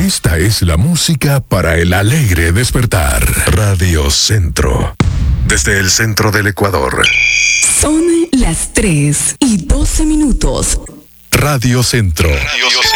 Esta es la música para el alegre despertar. Radio Centro. Desde el centro del Ecuador. Son las 3:12. Radio Centro.